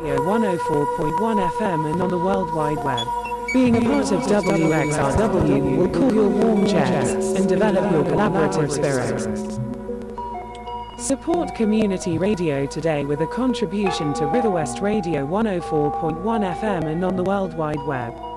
Radio 104.1 FM and on the World Wide Web. Being a part of WXRW will cool your warm chairs and develop your collaborative spirit. Support community radio today with a contribution to Riverwest Radio 104.1 FM and on the World Wide Web.